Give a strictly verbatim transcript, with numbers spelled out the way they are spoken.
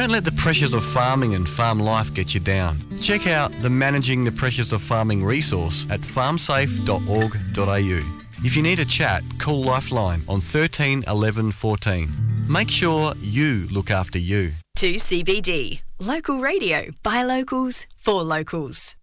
Don't let the pressures of farming and farm life get you down. Check out the Managing the Pressures of Farming resource at farm safe dot org dot a u. If you need a chat, call Lifeline on thirteen eleven fourteen. Make sure you look after you. two C B D. Local radio by locals for locals.